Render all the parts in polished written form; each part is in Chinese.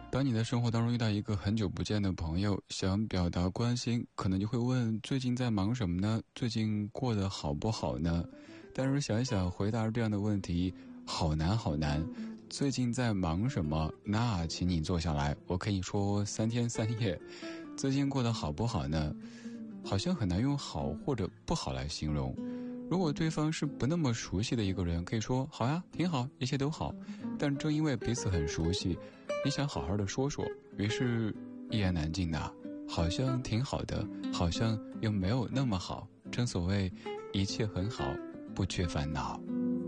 当你的生活当中遇到一个很久不见的朋友，想表达关心，可能就会问最近在忙什么呢？最近过得好不好呢？但是想一想，回答这样的问题好难好难。最近在忙什么？那请你坐下来，我可以说3天3夜。最近过得好不好呢？好像很难用好或者不好来形容。如果对方是不那么熟悉的一个人，可以说好呀，挺好，一切都好。但正因为彼此很熟悉，你想好好的说说，于是一言难尽呐。好像挺好的，好像又没有那么好。正所谓一切很好，不缺烦恼。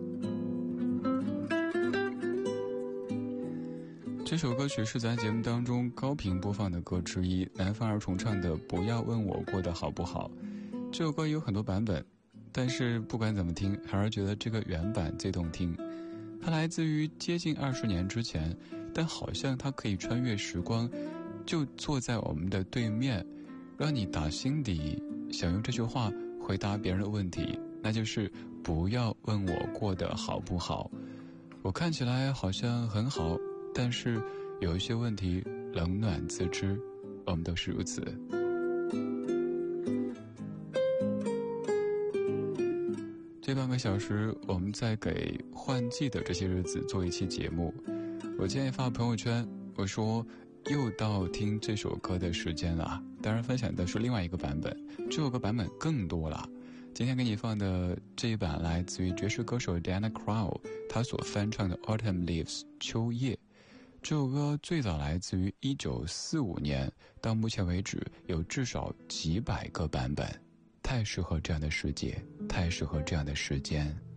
这首歌曲是咱节目当中高频播放的歌之一，南方儿重唱的《不要问我过得好不好》。这首歌有很多版本，但是不管怎么听，还是觉得这个原版最动听。它来自于接近20年之前，但好像它可以穿越时光，就坐在我们的对面，让你打心底想用这句话回答别人的问题，那就是不要问我过得好不好。我看起来好像很好，但是有一些问题冷暖自知，我们都是如此。这半个小时我们在给换季的这些日子做一期节目。我今天发朋友圈，我说又到听这首歌的时间了，当然分享的是另外一个版本，这首歌版本更多了。今天给你放的这一版来自于爵士歌手 Diana Krall 她所翻唱的 Autumn Leaves 秋叶。这首歌最早来自于1945年，到目前为止有至少几百个版本，太适合这样的世界，太适合这样的时间。